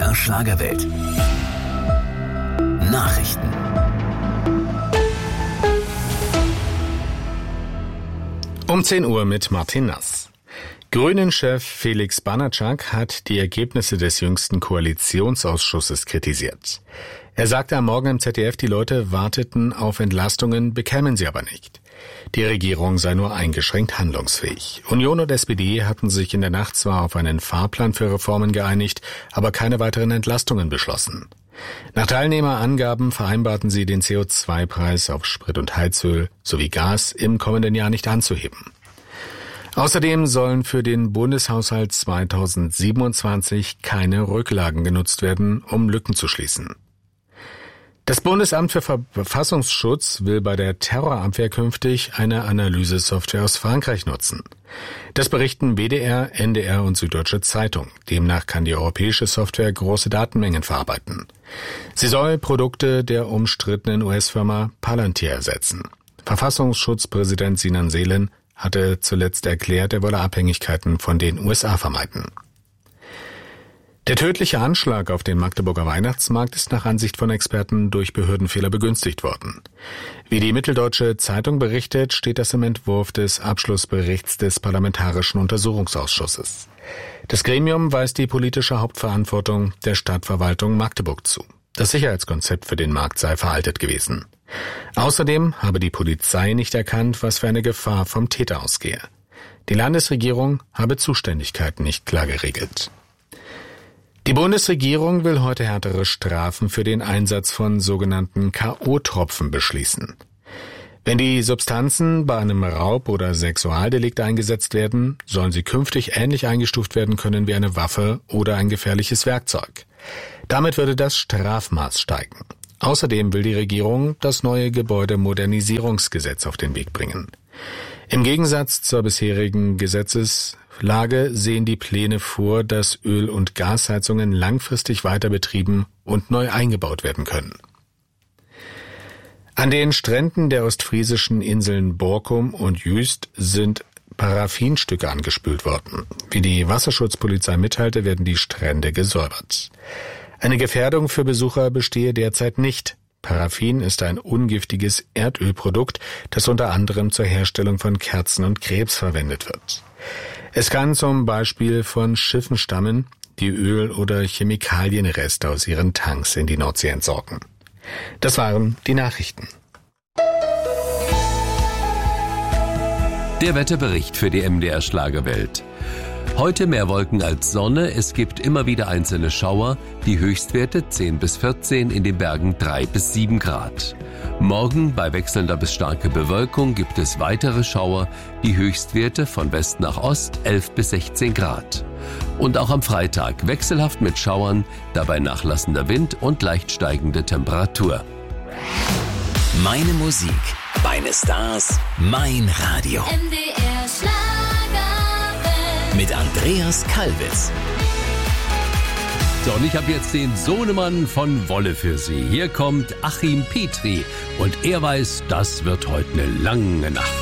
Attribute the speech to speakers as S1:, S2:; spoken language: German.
S1: MDR Schlagerwelt. Nachrichten.
S2: Um 10 Uhr mit Martin Nass. Grünen-Chef Felix Banatschak hat die Ergebnisse des jüngsten Koalitionsausschusses kritisiert. Er sagte am Morgen im ZDF, die Leute warteten auf Entlastungen, bekämen sie aber nicht. Die Regierung sei nur eingeschränkt handlungsfähig. Union und SPD hatten sich in der Nacht zwar auf einen Fahrplan für Reformen geeinigt, aber keine weiteren Entlastungen beschlossen. Nach Teilnehmerangaben vereinbarten sie, den CO2-Preis auf Sprit und Heizöl sowie Gas im kommenden Jahr nicht anzuheben. Außerdem sollen für den Bundeshaushalt 2027 keine Rücklagen genutzt werden, um Lücken zu schließen. Das Bundesamt für Verfassungsschutz will bei der Terrorabwehr künftig eine Analysesoftware aus Frankreich nutzen. Das berichten WDR, NDR und Süddeutsche Zeitung. Demnach kann die europäische Software große Datenmengen verarbeiten. Sie soll Produkte der umstrittenen US-Firma Palantir ersetzen. Verfassungsschutzpräsident Sinan Selen hatte zuletzt erklärt, er wolle Abhängigkeiten von den USA vermeiden. Der tödliche Anschlag auf den Magdeburger Weihnachtsmarkt ist nach Ansicht von Experten durch Behördenfehler begünstigt worden. Wie die Mitteldeutsche Zeitung berichtet, steht das im Entwurf des Abschlussberichts des Parlamentarischen Untersuchungsausschusses. Das Gremium weist die politische Hauptverantwortung der Stadtverwaltung Magdeburg zu. Das Sicherheitskonzept für den Markt sei veraltet gewesen. Außerdem habe die Polizei nicht erkannt, was für eine Gefahr vom Täter ausgehe. Die Landesregierung habe Zuständigkeiten nicht klar geregelt. Die Bundesregierung will heute härtere Strafen für den Einsatz von sogenannten K.O.-Tropfen beschließen. Wenn die Substanzen bei einem Raub- oder Sexualdelikt eingesetzt werden, sollen sie künftig ähnlich eingestuft werden können wie eine Waffe oder ein gefährliches Werkzeug. Damit würde das Strafmaß steigen. Außerdem will die Regierung das neue Gebäudemodernisierungsgesetz auf den Weg bringen. Im Gegensatz zur bisherigen Gesetzeslage sehen die Pläne vor, dass Öl- und Gasheizungen langfristig weiter betrieben und neu eingebaut werden können. An den Stränden der ostfriesischen Inseln Borkum und Jüst sind Paraffinstücke angespült worden. Wie die Wasserschutzpolizei mitteilte, werden die Strände gesäubert. Eine Gefährdung für Besucher bestehe derzeit nicht. Paraffin ist ein ungiftiges Erdölprodukt, das unter anderem zur Herstellung von Kerzen und Krebs verwendet wird. Es kann zum Beispiel von Schiffen stammen, die Öl- oder Chemikalienreste aus ihren Tanks in die Nordsee entsorgen. Das waren die Nachrichten.
S3: Der Wetterbericht für die MDR Schlagerwelt. Heute mehr Wolken als Sonne, es gibt immer wieder einzelne Schauer, die Höchstwerte 10 bis 14, in den Bergen 3 bis 7 Grad. Morgen bei wechselnder bis starker Bewölkung gibt es weitere Schauer, die Höchstwerte von West nach Ost 11 bis 16 Grad. Und auch am Freitag wechselhaft mit Schauern, dabei nachlassender Wind und leicht steigende Temperatur.
S1: Meine Musik, meine Stars, mein Radio.
S4: MDR Schlagerwelt.
S1: Mit Andreas Kalbitz.
S3: So, und ich habe jetzt den Sohnemann von Wolle für Sie. Hier kommt Achim Petri und er weiß, das wird heute eine lange Nacht.